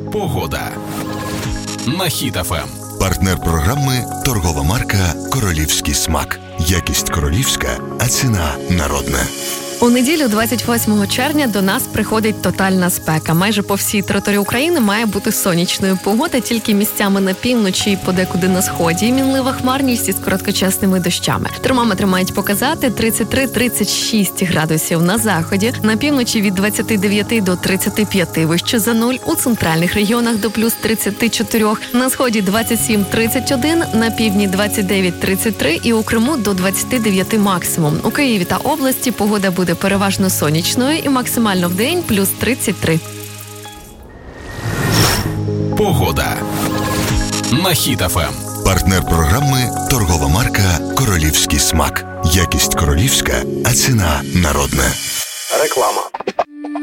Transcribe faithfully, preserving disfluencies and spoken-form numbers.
Погода на Хіт еф ем. Партнер програми – торгова марка «Королівський смак». Якість королівська, а ціна народна. У неділю, двадцять восьмого червня, до нас приходить тотальна спека. Майже по всій території України має бути сонячною погода, тільки місцями на півночі і подекуди на сході. І мінлива хмарність із короткочасними дощами. Термометри мають показати тридцять три - тридцять шість градусів на заході, на півночі від двадцять дев'ять до тридцять п'ять вище за нуль, у центральних регіонах до плюс тридцять чотири, на сході двадцять сім - тридцять один, на півдні двадцять дев'ять - тридцять три і у Криму до двадцять дев'ять максимум. У Києві та області погода буде переважно сонячною і максимально вдень плюс тридцять три. Погода на Хіт еф ем. Партнер програми – торгова марка «Королівський смак». Якість королівська, а ціна народна. Реклама.